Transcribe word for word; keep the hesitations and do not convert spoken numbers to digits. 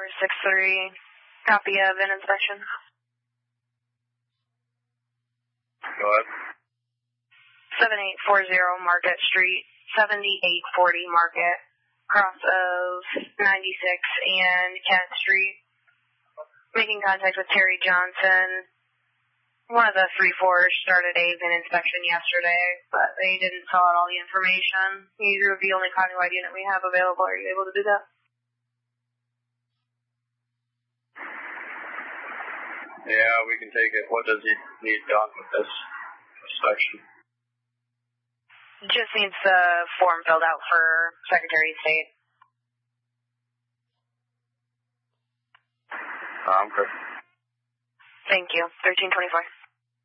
six three, copy of an inspection. Go ahead. seven eight four zero Market Street, seventy-eight forty Market, cross of ninety-six and Kent Street. Making contact with Terry Johnson. One of the three fours started a VIN inspection yesterday, but they didn't fill out all the information. You're the only countywide unit we have available. Are you able to do that? Yeah, we can take it. What does he need done with this inspection? Just needs the form filled out for Secretary of State. Um, good. Thank you. thirteen twenty-four.